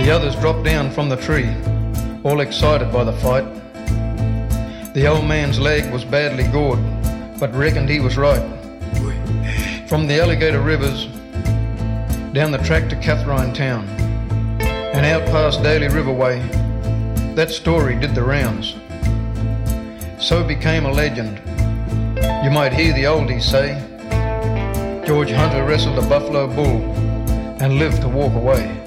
The others dropped down from the tree, all excited by the fight. The old man's leg was badly gored, but reckoned he was right. From the Alligator Rivers, down the track to Catherine Town, and out past Daly Riverway, that story did the rounds. So it became a legend. You might hear the oldies say, George Hunter wrestled a buffalo bull and lived to walk away.